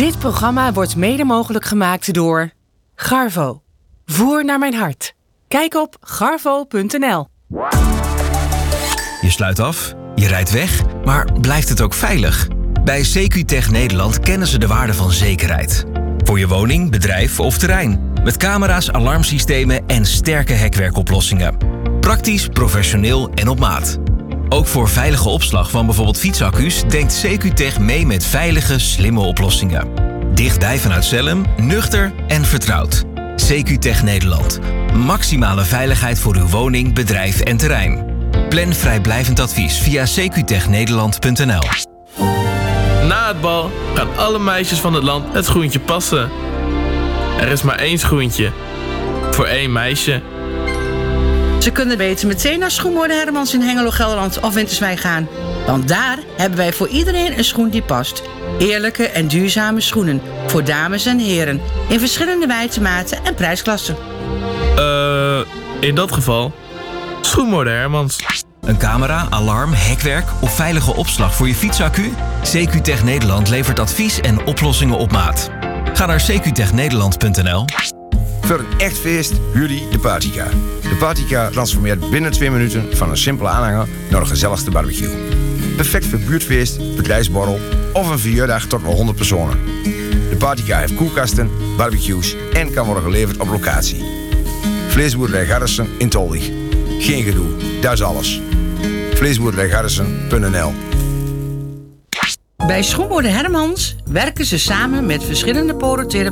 Dit programma wordt mede mogelijk gemaakt door Garvo. Voer naar mijn hart. Kijk op garvo.nl. Je sluit af, je rijdt weg, maar blijft het ook veilig? Bij CQ-Tech Nederland kennen ze de waarde van zekerheid. Voor je woning, bedrijf of terrein. Met camera's, alarmsystemen en sterke hekwerkoplossingen. Praktisch, professioneel en op maat. Ook voor veilige opslag van bijvoorbeeld fietsaccu's denkt CQ-Tech mee met veilige, slimme oplossingen. Dichtbij vanuit Zelhem, nuchter en vertrouwd. CQ-Tech Nederland. Maximale veiligheid voor uw woning, bedrijf en terrein. Plan vrijblijvend advies via cqtechnederland.nl. Na het bal gaan alle meisjes van het land het schoentje passen. Er is maar één schoentje. Voor één meisje. Ze kunnen beter meteen naar Schoenmoorden Hermans in Hengelo, Gelderland of Winterswijk gaan. Want daar hebben wij voor iedereen een schoen die past. Eerlijke en duurzame schoenen. Voor dames en heren. In verschillende wijze, maten en prijsklassen. In dat geval Schoenmoorden Hermans. Een camera, alarm, hekwerk of veilige opslag voor je fietsaccu? CQ-Tech Nederland levert advies en oplossingen op maat. Ga naar cqtechnederland.nl. Voor een echt feest huur je de Partycar. De Partycar transformeert binnen 2 minuten van een simpele aanhanger naar een gezelligste barbecue. Perfect voor buurtfeest, bedrijfsborrel of een verjaardag tot wel 100 personen. De Partycar heeft koelkasten, barbecues en kan worden geleverd op locatie. Vleesboerderij Garrissen in Toldig. Geen gedoe, dat is alles. Vleesboerderijgarrissen.nl. Bij Schoenmoorden Hermans werken ze samen met verschillende podotherapeuten